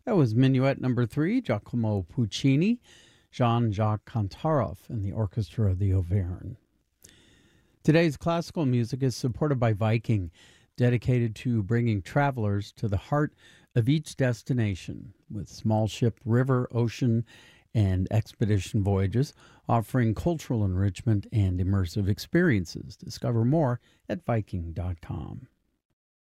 That was Minuet number 3, Giacomo Puccini, Jean-Jacques Kantaroff, and the Orchestra of the Auvergne. Today's classical music is supported by Viking, dedicated to bringing travelers to the heart of each destination, with small ship, river, ocean, and expedition voyages, offering cultural enrichment and immersive experiences. Discover more at Viking.com.